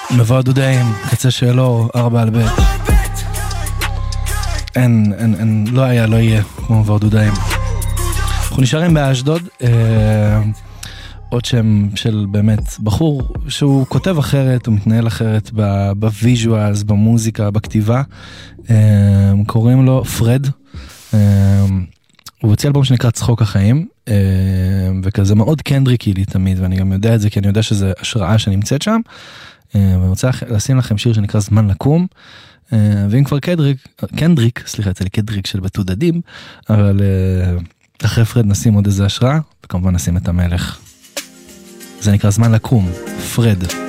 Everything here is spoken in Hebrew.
מבוא הדודאים, קצה שלו, 4 על בית. אין, לא היה, לא יהיה, כמו מבוא הדודאים. אנחנו נשארים באשדוד, עוד שם של באמת בחור שהוא כותב אחרת, הוא מתנהל אחרת בוויז'ואלס, במוזיקה, בכתיבה. קוראים לו פרד. הוא הוציא אלבום שנקרא צחוק החיים, וכזה מאוד קנדריקי לי תמיד, ואני גם יודע את זה כי אני יודע שזה השראה שנמצאת שם. ואני רוצה לשים לכם שיר שנקרא זמן לקום, ואם כבר קנדריק, סליחה, יצא לי קנדריק של בתודדים, אבל אחרי פרד נשים עוד איזה השראה, וכמובן נשים את המלך. זה נקרא זמן לקום, פרד.